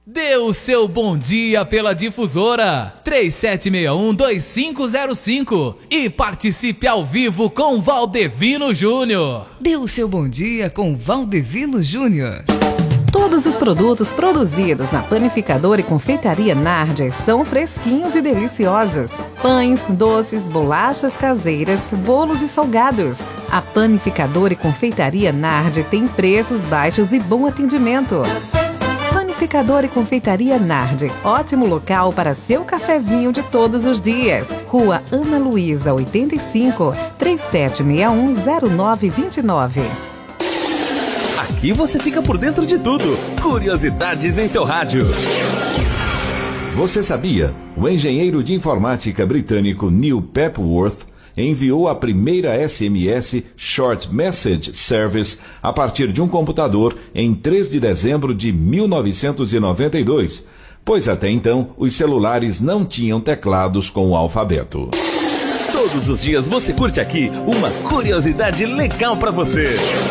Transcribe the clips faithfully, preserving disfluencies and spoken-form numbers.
Dê o seu bom dia pela difusora três sete seis um, dois cinco zero cinco e participe ao vivo com Valdevino Júnior. Dê o seu bom dia com Valdevino Júnior. Todos os produtos produzidos na Panificadora e Confeitaria Nardi são fresquinhos e deliciosos. Pães, doces, bolachas caseiras, bolos e salgados. A Panificadora e Confeitaria Nardi tem preços baixos e bom atendimento. Panificadora e Confeitaria Nardi, ótimo local para seu cafezinho de todos os dias. Rua Ana Luísa, oitenta e cinco, três sete seis um, zero nove dois nove. Aqui você fica por dentro de tudo. Curiosidades em seu rádio. Você sabia? O engenheiro de informática britânico Neil Papworth enviou a primeira S M S Short Message Service a partir de um computador em três de dezembro de mil novecentos e noventa e dois, pois até então os celulares não tinham teclados com o alfabeto. Todos os dias você curte aqui uma curiosidade legal para você.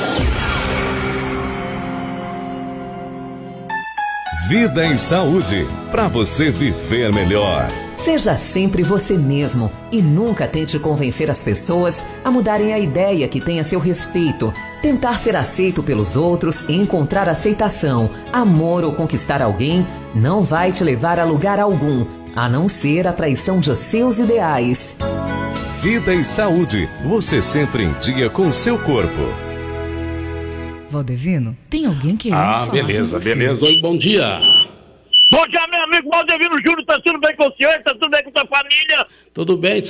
Vida em Saúde, para você viver melhor. Seja sempre você mesmo e nunca tente convencer as pessoas a mudarem a ideia que tem a seu respeito. Tentar ser aceito pelos outros e encontrar aceitação, amor ou conquistar alguém não vai te levar a lugar algum, a não ser a traição de seus ideais. Vida em Saúde, você sempre em dia com seu corpo. Valdevino, tem alguém querendo Ah, falar beleza, com você. beleza. Oi, bom dia. Bom dia, meu amigo Valdevino Júnior, tá tudo bem com o senhor? Tá tudo bem com a sua família? Tudo bem?